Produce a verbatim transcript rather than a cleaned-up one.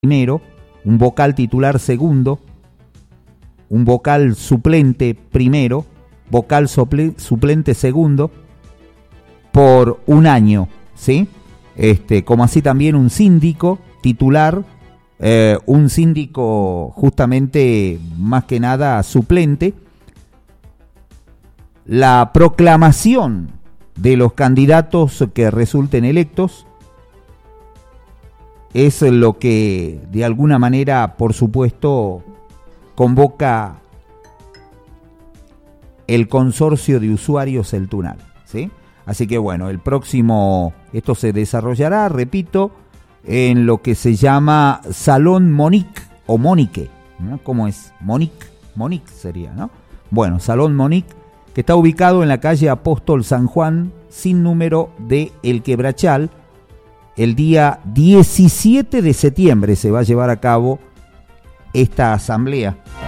primero, un vocal titular segundo, un vocal suplente primero, vocal suple, suplente segundo, por un año, ¿sí? Este, como así también un síndico titular, eh, un síndico justamente más que nada suplente. La proclamación de los candidatos que resulten electos es lo que de alguna manera, por supuesto, convoca el consorcio de usuarios El Tunal, ¿sí? Así que bueno, el próximo, esto se desarrollará, repito, en lo que se llama Salón Monique o Monique, ¿no? ¿Cómo es? Monique, Monique sería, ¿no? Bueno, Salón Monique, que está ubicado en la calle Apóstol San Juan, sin número de El Quebrachal. El día diecisiete de septiembre se va a llevar a cabo esta asamblea.